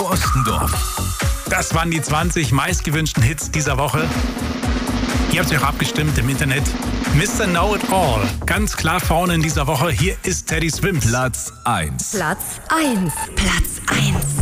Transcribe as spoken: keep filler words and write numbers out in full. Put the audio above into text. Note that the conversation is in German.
Heiko Ostendorf. Das waren die zwanzig meistgewünschten Hits dieser Woche. Ihr habt euch abgestimmt im Internet. Mister Know-It-All, ganz klar vorne in dieser Woche. Hier ist Teddy Swims. Platz eins. Platz eins. Platz eins.